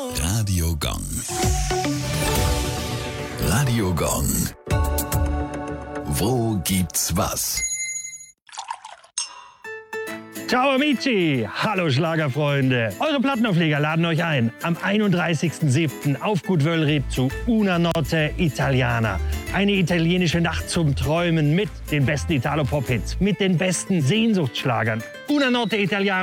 Radio Gong. Radio Gong. Wo gibt's was? Ciao amici, hallo Schlagerfreunde. Eure Plattenaufleger laden euch ein am 31.07. auf Gut Wöllried zu Una Notte Italiana. Eine italienische Nacht zum Träumen mit den besten Italo-Pop-Hits, mit den besten Sehnsuchtsschlagern. Una Notte Italiana